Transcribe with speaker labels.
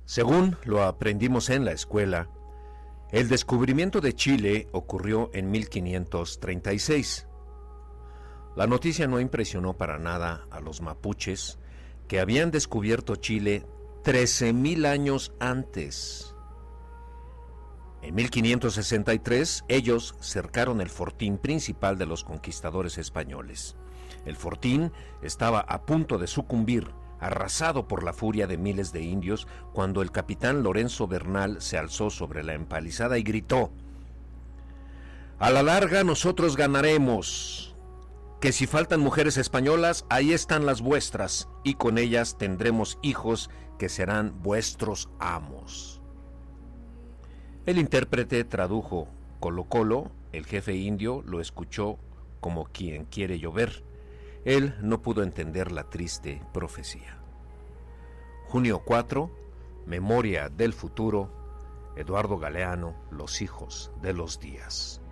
Speaker 1: Según lo aprendimos en la escuela, el descubrimiento de Chile ocurrió en 1536. La noticia no impresionó para nada a los mapuches, que habían descubierto Chile 13,000 años antes. En 1563, ellos cercaron el fortín principal de los conquistadores españoles. El fortín estaba a punto de sucumbir, arrasado por la furia de miles de indios, cuando el capitán Lorenzo Bernal se alzó sobre la empalizada y gritó: «A la larga nosotros ganaremos, que si faltan mujeres españolas, ahí están las vuestras, y con ellas tendremos hijos que serán vuestros amos». El intérprete tradujo Colo Colo, el jefe indio lo escuchó como quien quiere llover. Él no pudo entender la triste profecía. Junio 4, Memoria del futuro, Eduardo Galeano, Los hijos de los días.